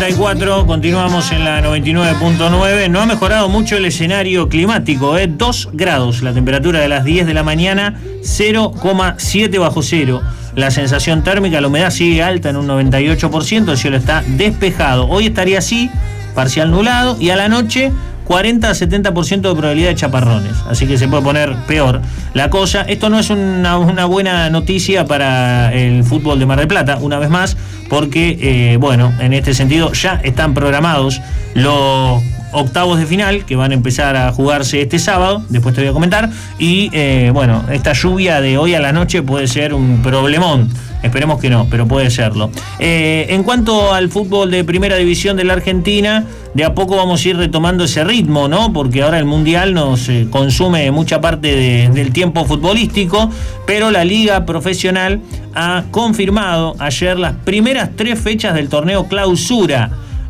9:34, continuamos en la 99.9. No ha mejorado mucho el escenario climático, 2 grados, la temperatura de las 10 de la mañana, 0,7 bajo cero. La sensación térmica, la humedad sigue alta en un 98%, el cielo está despejado. Hoy estaría así, parcial nublado, y a la noche 40 a 70% de probabilidad de chaparrones, así que se puede poner peor la cosa. Esto no es una buena noticia para el fútbol de Mar del Plata, una vez más, porque, en este sentido ya están programados los octavos de final que van a empezar a jugarse este sábado, después te voy a comentar, y esta lluvia de hoy a la noche puede ser un problemón. Esperemos que no, pero puede serlo. En cuanto al fútbol de primera división de la Argentina, de a poco vamos a ir retomando ese ritmo, ¿no? Porque ahora el Mundial nos consume mucha parte del tiempo futbolístico, pero la Liga Profesional ha confirmado ayer las primeras 3 fechas del torneo Clausura.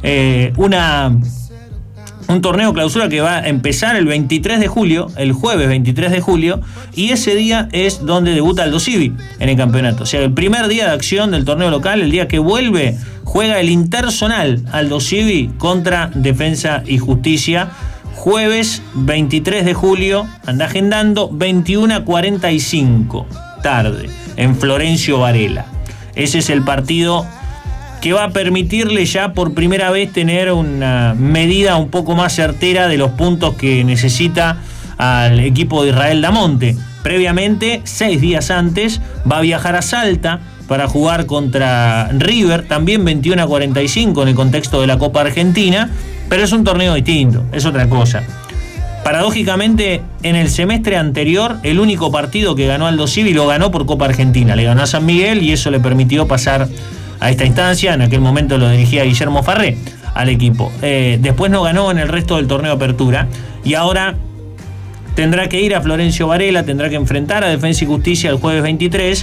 Un torneo clausura que va a empezar el 23 de julio, el jueves 23 de julio, y ese día es donde debuta Aldo Civi en el campeonato. O sea, el primer día de acción del torneo local, el día que vuelve, juega el interzonal Aldo Civi contra Defensa y Justicia. Jueves 23 de julio, anda agendando, 21:45, tarde, en Florencio Varela. Ese es el partido que va a permitirle ya por primera vez tener una medida un poco más certera de los puntos que necesita al equipo de Israel Damonte. Previamente, 6 días antes, va a viajar a Salta para jugar contra River, también 21:45 en el contexto de la Copa Argentina, pero es un torneo distinto, es otra cosa. Paradójicamente, en el semestre anterior, el único partido que ganó Aldo Civi lo ganó por Copa Argentina, le ganó a San Miguel y eso le permitió pasar a esta instancia. En aquel momento lo dirigía Guillermo Farré al equipo. Después no ganó en el resto del torneo Apertura y ahora tendrá que ir a Florencio Varela, tendrá que enfrentar a Defensa y Justicia el jueves 23,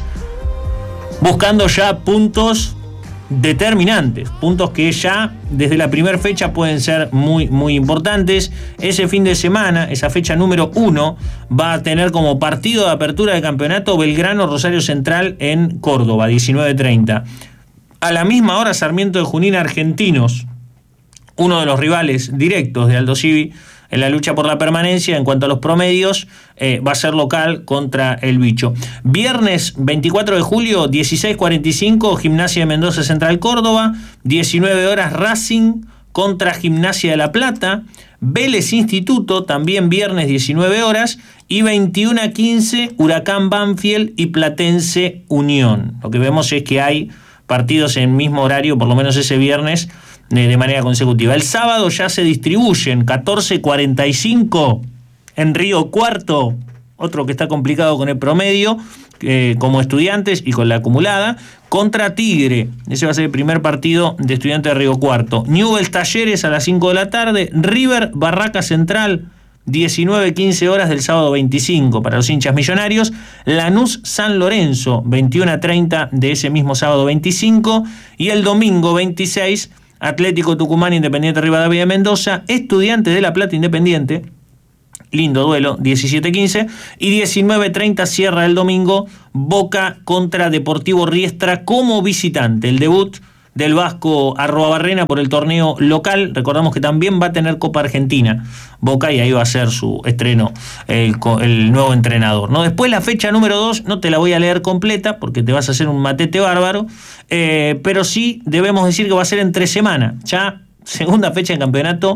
buscando ya puntos determinantes, puntos que ya desde la primera fecha pueden ser muy, muy importantes. Ese fin de semana, esa fecha número 1, va a tener como partido de apertura de campeonato Belgrano-Rosario Central en Córdoba, 19:30. A la misma hora, Sarmiento de Junín Argentinos, uno de los rivales directos de Aldo Civi en la lucha por la permanencia en cuanto a los promedios, va a ser local contra el Bicho. Viernes 24 de julio, 16:45, Gimnasia de Mendoza Central Córdoba, 19 horas Racing contra Gimnasia de La Plata, Vélez Instituto, también viernes 19 horas, y 21:15, Huracán Banfield y Platense Unión. Lo que vemos es que hay partidos en mismo horario, por lo menos ese viernes, de manera consecutiva. El sábado ya se distribuyen 14:45 en Río Cuarto, otro que está complicado con el promedio, como Estudiantes y con la acumulada, contra Tigre. Ese va a ser el primer partido de Estudiantes de Río Cuarto. Newell's Talleres a las 5 de la tarde, River Barraca Central, 19:15 horas del sábado 25 para los hinchas millonarios. Lanús San Lorenzo, 21:30 de ese mismo sábado 25, y el domingo 26, Atlético Tucumán Independiente Rivadavia de Mendoza, Estudiantes de La Plata Independiente, lindo duelo, 17:15, y 19:30 cierra el domingo Boca contra Deportivo Riestra como visitante, el debut del vasco Arruabarrena por el torneo local. Recordamos que también va a tener Copa Argentina Boca, y ahí va a ser su estreno el nuevo entrenador, ¿no? Después la fecha número 2, no te la voy a leer completa porque te vas a hacer un matete bárbaro, pero sí debemos decir que va a ser entre semana. Ya segunda fecha en campeonato,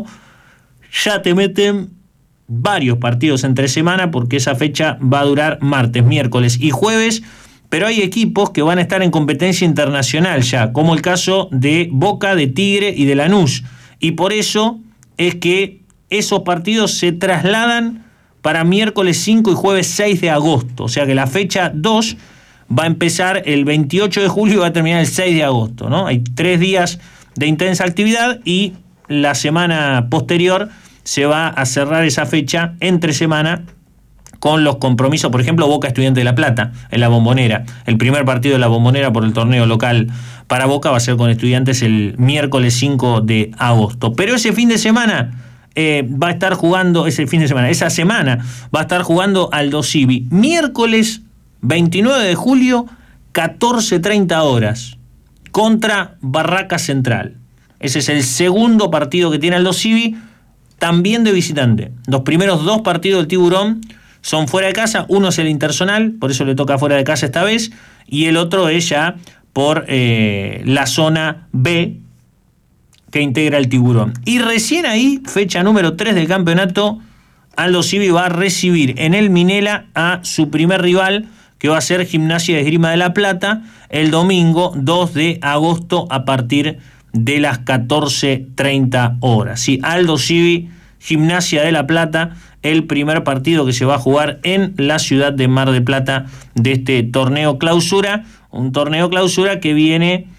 ya te meten varios partidos entre semana porque esa fecha va a durar martes, miércoles y jueves. Pero hay equipos que van a estar en competencia internacional ya, como el caso de Boca, de Tigre y de Lanús. Y por eso es que esos partidos se trasladan para miércoles 5 y jueves 6 de agosto. O sea que la fecha 2 va a empezar el 28 de julio y va a terminar el 6 de agosto, ¿no? Hay 3 días de intensa actividad y la semana posterior se va a cerrar esa fecha entre semana con los compromisos, por ejemplo, Boca Estudiante de La Plata, en la Bombonera. El primer partido de la Bombonera por el torneo local para Boca va a ser con Estudiantes el miércoles 5 de agosto. Pero ese fin de semana va a estar jugando, esa semana va a estar jugando Aldo Civi. Miércoles 29 de julio, 14:30 horas, contra Barraca Central. Ese es el segundo partido que tiene Aldo Civi, también de visitante. Los primeros 2 partidos del Tiburón son fuera de casa. Uno es el Interzonal, por eso le toca fuera de casa esta vez, y el otro es ya por la zona B que integra el Tiburón. Y recién ahí, fecha número 3 del campeonato, Aldo Civi va a recibir en el Minela a su primer rival, que va a ser Gimnasia de Esgrima de La Plata, el domingo 2 de agosto a partir de las 14:30 horas. Sí, Aldo Civi, Gimnasia de La Plata, el primer partido que se va a jugar en la ciudad de Mar del Plata de este torneo clausura, un torneo clausura que viene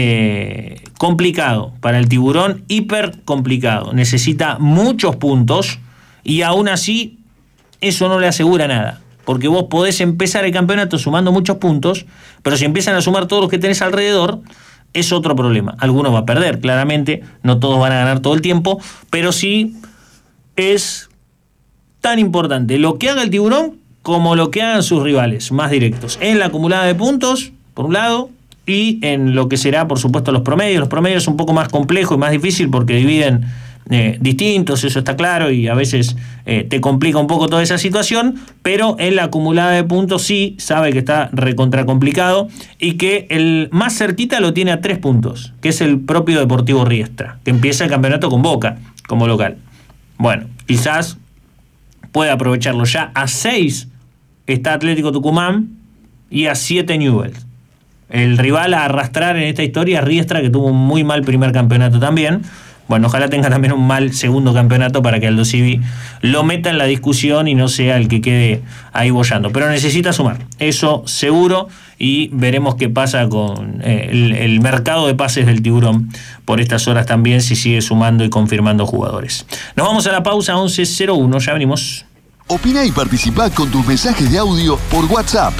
complicado para el Tiburón, hiper complicado, necesita muchos puntos y aún así eso no le asegura nada, porque vos podés empezar el campeonato sumando muchos puntos, pero si empiezan a sumar todos los que tenés alrededor, es otro problema. Algunos va a perder, claramente, no todos van a ganar todo el tiempo, pero sí es tan importante lo que haga el Tiburón como lo que hagan sus rivales más directos, en la acumulada de puntos, por un lado, y en lo que será, por supuesto, los promedios. Los promedios es un poco más complejo y más difícil porque dividen distintos, eso está claro, y a veces te complica un poco toda esa situación, pero en la acumulada de puntos sí sabe que está recontra complicado y que el más cerquita lo tiene a 3 puntos, que es el propio Deportivo Riestra, que empieza el campeonato con Boca como local. Bueno, quizás puede aprovecharlo. Ya a 6 está Atlético Tucumán y a 7 Newell's. El rival a arrastrar en esta historia es Riestra, que tuvo un muy mal primer campeonato también. Bueno, ojalá tenga también un mal segundo campeonato para que Aldo Civi lo meta en la discusión y no sea el que quede ahí boyando. Pero necesita sumar, eso seguro, y veremos qué pasa con el mercado de pases del Tiburón por estas horas también, si sigue sumando y confirmando jugadores. Nos vamos a la pausa 11:01, ya venimos. Opina y participá con tus mensajes de audio por WhatsApp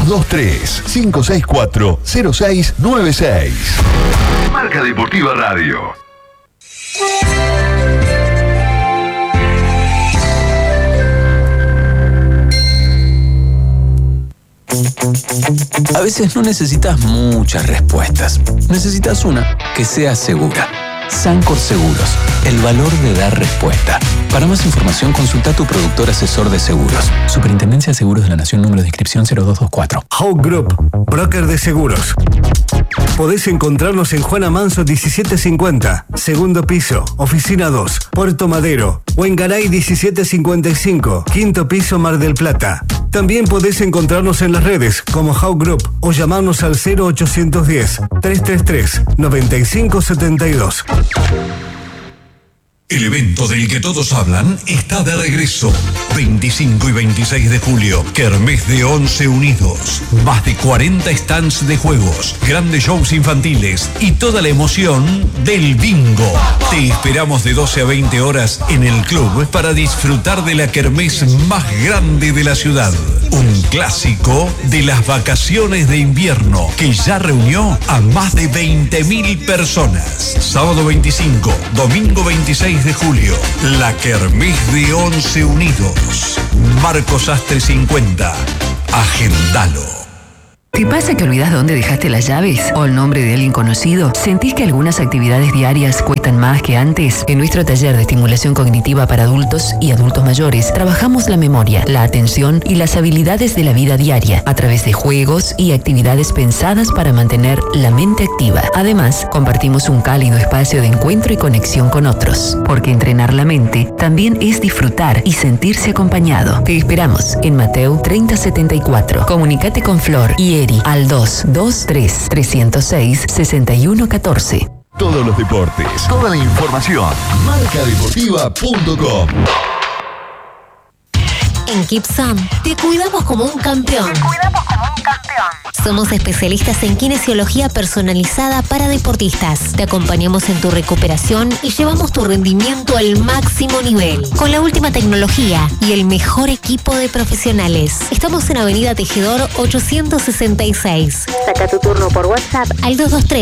223-564-0696. Marca Deportiva Radio. A veces no necesitas muchas respuestas. Necesitas una que sea segura. Sancor Seguros, el valor de dar respuesta. Para más información, consulta a tu productor asesor de seguros. Superintendencia de Seguros de la Nación, número de inscripción 0224. Hawk Group, broker de seguros. Podés encontrarnos en Juana Manso 1750, segundo piso, oficina 2, Puerto Madero, o en Garay 1755, quinto piso, Mar del Plata. También podés encontrarnos en las redes como Hawk Group o llamarnos al 0810-333-9572. El evento del que todos hablan está de regreso. 25 y 26 de julio, Kermés de 11 Unidos. Más de 40 stands de juegos, grandes shows infantiles y toda la emoción del bingo. Te esperamos de 12 a 20 horas en el club para disfrutar de la kermés más grande de la ciudad. Un clásico de las vacaciones de invierno que ya reunió a más de 20.000 personas. Sábado 25, domingo 26 de julio, la Kermés de 11 Unidos. Marcos Astre 50. Agendalo. ¿Te pasa que olvidas dónde dejaste las llaves o el nombre de alguien conocido? ¿Sentís que algunas actividades diarias cuestan más que antes? En nuestro taller de estimulación cognitiva para adultos y adultos mayores, trabajamos la memoria, la atención y las habilidades de la vida diaria a través de juegos y actividades pensadas para mantener la mente activa. Además, compartimos un cálido espacio de encuentro y conexión con otros, porque entrenar la mente también es disfrutar y sentirse acompañado. Te esperamos en Mateo 3074. Comunicate con Flor y al 223-306-6114. Todos los deportes, toda la información. Marcadeportiva.com. En Kipson te cuidamos como un campeón. Somos especialistas en kinesiología personalizada para deportistas. Te acompañamos en tu recuperación y llevamos tu rendimiento al máximo nivel. Con la última tecnología y el mejor equipo de profesionales. Estamos en Avenida Tejedor 866. Saca tu turno por WhatsApp al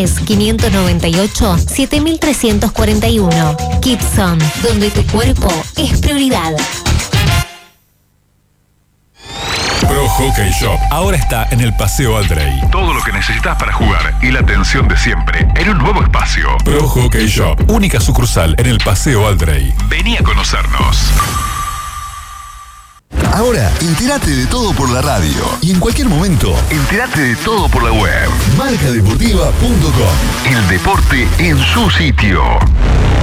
223-598-7341. Kipson, donde tu cuerpo es prioridad. Hockey Shop ahora está en el Paseo Aldrey. Todo lo que necesitas para jugar y la atención de siempre en un nuevo espacio. Pro Hockey Shop, única sucursal en el Paseo Aldrey. Vení a conocernos. Ahora, entérate de todo por la radio. Y en cualquier momento, entérate de todo por la web. Marcadeportiva.com. El deporte en su sitio.